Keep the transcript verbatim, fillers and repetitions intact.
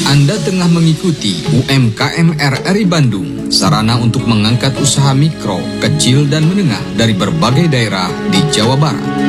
Anda tengah mengikuti U M K M R R I Bandung, sarana untuk mengangkat usaha mikro, kecil, dan menengah dari berbagai daerah di Jawa Barat.